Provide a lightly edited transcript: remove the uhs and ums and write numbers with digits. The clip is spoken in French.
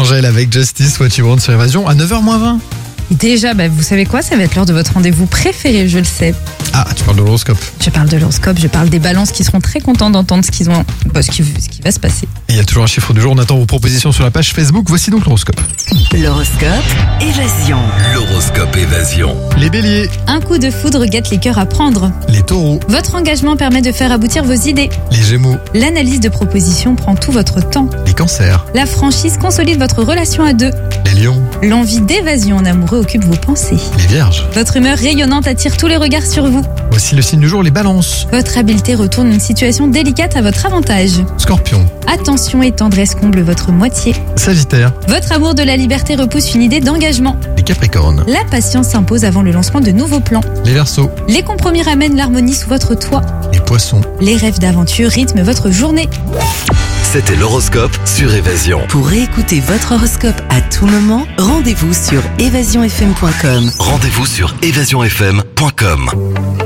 Angèle avec Justice, What You Want sur Évasion à 9h20. Et déjà, vous savez quoi? Ça va être l'heure de votre rendez-vous préféré, je le sais. Ah, tu parles de l'horoscope. Je parle de l'horoscope, je parle des balances qui seront très contents d'entendre ce qui va se passer. Et il y a toujours un chiffre du jour, on attend vos propositions sur la page Facebook. Voici donc l'horoscope. L'horoscope Évasion. L'horoscope Évasion. Les béliers, Un coup de foudre gâte les cœurs à prendre. les taureaux, Votre engagement permet de faire aboutir vos idées. les gémeaux, L'analyse de propositions prend tout votre temps. les cancers, La franchise consolide votre relation à deux. les lions, L'envie d'évasion en amoureux occupe vos pensées. les vierges. Votre humeur rayonnante attire tous les regards sur vous. Voici le signe du jour, les balances. Votre habileté retourne une situation délicate à votre avantage. Scorpion, Attention et tendresse comblent votre moitié. Sagittaire, Votre amour de la liberté repousse une idée d'engagement. les capricornes, La patience s'impose avant le lancement de nouveaux plans. les verseaux, Les compromis ramènent l'harmonie sous votre toit. les poissons. Les rêves d'aventure rythment votre journée. C'était l'horoscope sur Évasion. Pour réécouter votre horoscope à tout moment, rendez-vous sur évasionfm.com. Rendez-vous sur évasionfm.com.